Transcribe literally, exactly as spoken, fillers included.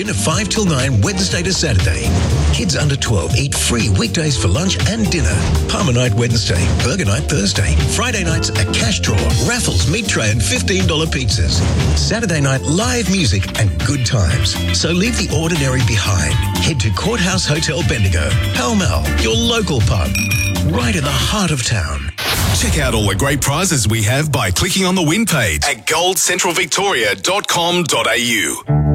Dinner five till nine, Wednesday to Saturday. Kids under twelve eat free weekdays for lunch and dinner. Palmer night Wednesday, burger night Thursday. Friday nights a cash draw, raffles, meat tray and fifteen dollars pizzas. Saturday night live music and good times. So leave the ordinary behind. Head to Courthouse Hotel Bendigo, Pall Mall, your local pub, right in the heart of town. Check out all the great prizes we have by clicking on the win page at gold central victoria dot com dot a u.